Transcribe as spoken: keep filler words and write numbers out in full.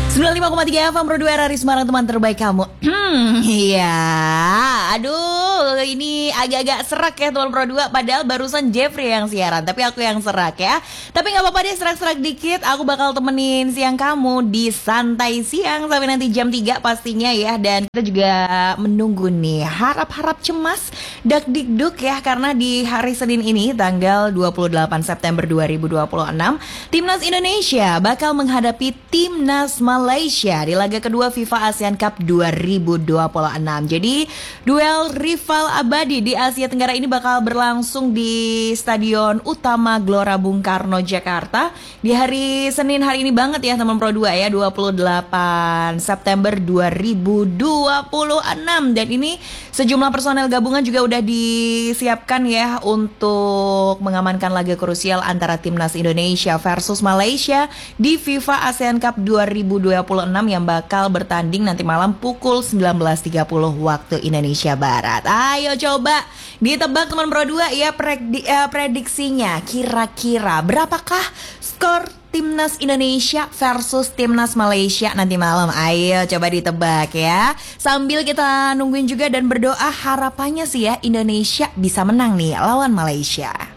sembilan puluh lima koma tiga F M Pro dua R R I Semarang, teman terbaik kamu. Hmm, iya. Aduh, ini agak-agak serak ya teman Pro dua. Padahal barusan Jeffrey yang siaran, tapi aku yang serak ya. Tapi gak apa-apa deh, serak-serak dikit. Aku bakal temenin siang kamu di Santai Siang sampai nanti jam tiga pastinya ya. Dan kita juga menunggu nih, harap-harap cemas, dak-dikduk ya. Karena di hari Senin ini, tanggal dua puluh delapan September dua ribu dua puluh enam, Timnas Indonesia bakal menghadapi Timnas Malaysia di laga kedua FIFA ASEAN Cup dua ribu dua puluh enam. Jadi duel rival abadi di Asia Tenggara ini bakal berlangsung di Stadion Utama Gelora Bung Karno, Jakarta di hari Senin hari ini banget ya teman Pro dua ya, dua puluh delapan September dua ribu dua puluh enam. Dan ini sejumlah personel gabungan juga udah disiapkan ya untuk mengamankan laga krusial antara Timnas Indonesia versus Malaysia di FIFA ASEAN Cup dua ribu dua puluh enam yang bakal bertanding nanti malam pukul sembilan belas tiga puluh waktu Indonesia Barat. Ayo coba ditebak teman Pro dua ya, predik, uh, prediksinya kira-kira berapakah skor Timnas Indonesia versus Timnas Malaysia nanti malam. Ayo coba ditebak ya. Sambil kita nungguin juga dan berdoa, harapannya sih ya Indonesia bisa menang nih lawan Malaysia.